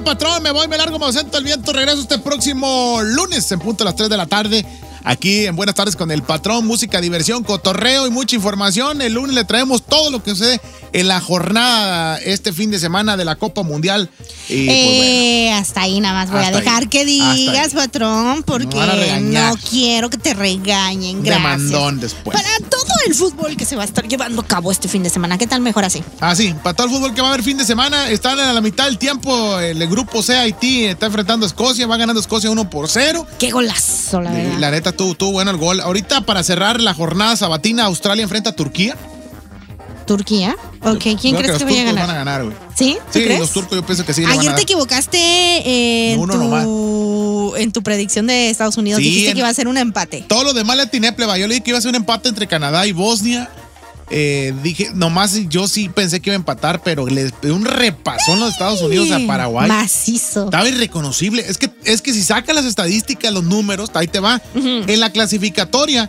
el patrón, me voy, me largo, me ausento el viento. Regreso este próximo lunes en punto a las 3 de la tarde. Aquí en Buenas Tardes con el Patrón, música, diversión, cotorreo y mucha información. El lunes le traemos todo lo que sucede en la jornada este fin de semana de la Copa Mundial. Y, pues, bueno, hasta ahí nada más voy a dejar que digas, patrón, porque no quiero que te regañen. Gracias. Demandón después. Para todo el fútbol que se va a estar llevando a cabo este fin de semana, ¿qué tal mejor así? Sí, para todo el fútbol que va a haber fin de semana, están a la mitad del tiempo. El grupo C, Haití, está enfrentando a Escocia, va ganando Escocia 1-0. Qué golazo, la verdad. La neta, tuvo bueno el gol. Ahorita, para cerrar la jornada sabatina, Australia enfrenta a Turquía. ¿Turquía? Ok, ¿quién crees que vaya a ganar? Van a ganar, güey. ¿Sí? Sí, crees? los turcos yo pienso que sí. Ayer te equivocaste en tu predicción de Estados Unidos. Sí, dijiste que iba a ser un empate. Todo lo demás le atiné, pleba. Yo le dije que iba a ser un empate entre Canadá y Bosnia. Dije, nomás yo sí pensé que iba a empatar, pero le dio un repasón los Estados Unidos a Paraguay. Macizo. Estaba irreconocible. Es que si sacas las estadísticas, los números, ahí te va. Uh-huh. En la clasificatoria,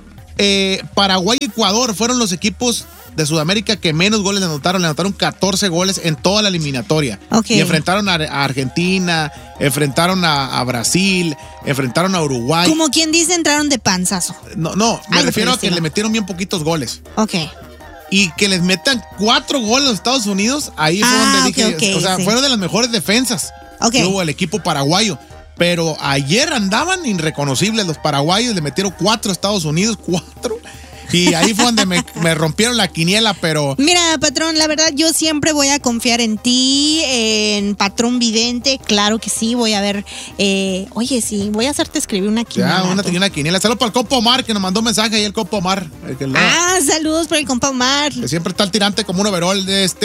Paraguay y Ecuador fueron los equipos de Sudamérica que menos goles le anotaron 14 goles en toda la eliminatoria. Okay. Y enfrentaron a Argentina, enfrentaron a Brasil, enfrentaron a Uruguay. Como quien dice, entraron de panzazo. No, me refiero a que le metieron bien poquitos goles. Ok. Y que les metan 4 goles a los Estados Unidos, ahí fue donde dije, okay, o sea, sí, fueron de las mejores defensas que hubo el equipo paraguayo. Pero ayer andaban irreconocibles los paraguayos, le metieron 4 a Estados Unidos, 4. Y ahí fue donde me rompieron la quiniela, pero... Mira, patrón, la verdad, yo siempre voy a confiar en ti, en Patrón Vidente. Claro que sí, voy a ver... oye, sí, voy a hacerte escribir una quiniela. Una quiniela. Saludos para el compa Omar, que nos mandó un mensaje ahí, el compa Omar. Saludos para el compa Omar. Que siempre está al tirante como un overall.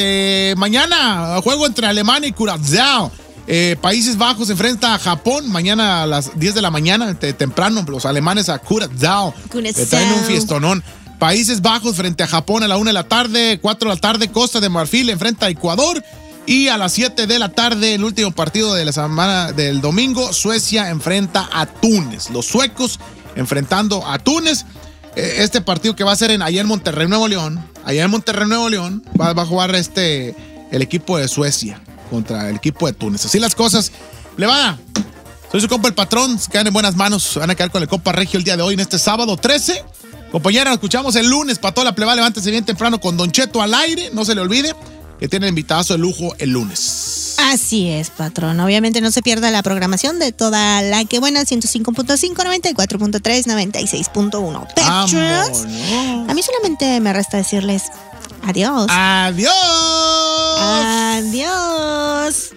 Mañana, juego entre Alemania y Curazao. Países Bajos se enfrenta a Japón mañana a las 10 de la mañana, temprano, los alemanes a Curazao. Traen un fiestonón. Países Bajos frente a Japón a la 1 de la tarde, 4 de la tarde, Costa de Marfil enfrenta a Ecuador. Y a las 7 de la tarde, el último partido de la semana del domingo, Suecia enfrenta a Túnez. Los suecos enfrentando a Túnez. Este partido que va a ser allá en Monterrey, Nuevo León. Allá en Monterrey, Nuevo León, va a jugar el equipo de Suecia contra el equipo de Túnez. Así las cosas. Levada, soy su compa el Patrón. Se quedan en buenas manos. Van a quedar con el compa Regio el día de hoy en este sábado 13. Compañera, nos escuchamos el lunes para toda la pleba. Levántese bien temprano con Don Cheto al aire. No se le olvide que tienen invitazo de lujo el lunes. Así es, patrón. Obviamente no se pierda la programación de toda la que buena, 105.5, 94.3, 96.1. Patrons, a mí solamente me resta decirles adiós. Adiós. Adiós.